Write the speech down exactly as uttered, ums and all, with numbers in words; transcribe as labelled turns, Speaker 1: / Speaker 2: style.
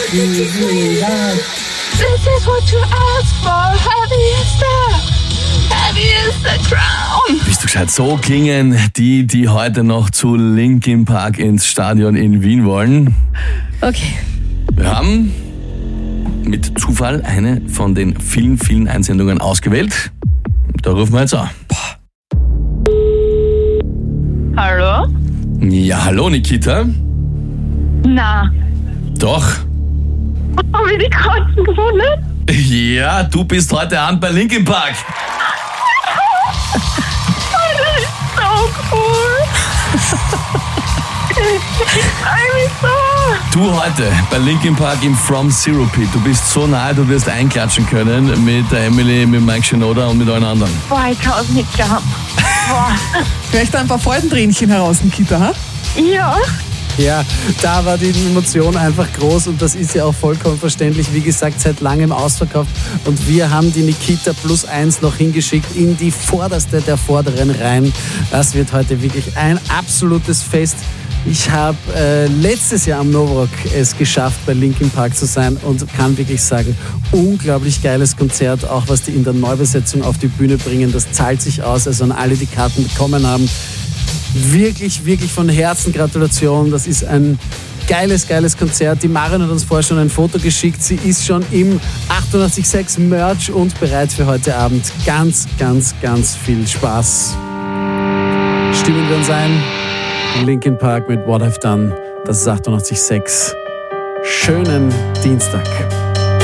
Speaker 1: This is what you asked for. Heavy is the, heavy is the crown.
Speaker 2: Bist du gescheit? So klingen die, die heute noch zu Linkin Park ins Stadion in Wien wollen.
Speaker 3: Okay.
Speaker 2: Wir haben mit Zufall eine von den vielen, vielen Einsendungen ausgewählt. Da rufen wir jetzt an.
Speaker 1: Hallo?
Speaker 2: Ja, hallo Nikita.
Speaker 1: Na,
Speaker 2: Doch.
Speaker 1: habe ich die Karten gewonnen?
Speaker 2: Ja, du bist heute Abend bei Linkin Park.
Speaker 1: Das ist so cool. Ich freue mich so.
Speaker 2: Du heute bei Linkin Park im From Zero Pit. Du bist so nahe, du wirst einklatschen können mit der Emily, mit Mike Shinoda und mit allen anderen.
Speaker 1: Boah, ich kann es nicht glauben. Boah.
Speaker 3: Vielleicht ein paar Freudentränchen heraus, Nikita, ha?
Speaker 1: Ja.
Speaker 4: Ja, da war die Emotion einfach groß und das ist ja auch vollkommen verständlich. Wie gesagt, seit langem ausverkauft und wir haben die Nikita plus eins noch hingeschickt in die vorderste der vorderen Reihen. Das wird heute wirklich ein absolutes Fest. Ich habe äh, letztes Jahr am Novorok es geschafft, bei Linkin Park zu sein und kann wirklich sagen, unglaublich geiles Konzert, auch was die in der Neubesetzung auf die Bühne bringen, das zahlt sich aus. Also an alle, die Karten bekommen haben, wirklich, wirklich von Herzen Gratulation. Das ist ein geiles, geiles Konzert. Die Marion hat uns vorher schon ein Foto geschickt. Sie ist schon im achtundachtzig Komma sechs Merch und bereit für heute Abend. Ganz, ganz, ganz viel Spaß. Stimmen wir uns ein. Linkin Park mit What I've Done. Das ist achtundachtzig Komma sechs. Schönen Dienstag.